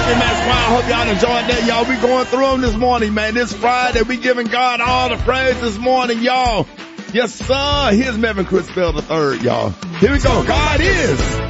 Country Mass Choir. I hope y'all enjoyed that, y'all. We going through them this morning, man. This Friday, we giving God all the praise this morning, y'all. Yes, sir. Here's Melvin Crispell III, y'all. Here we go. God is.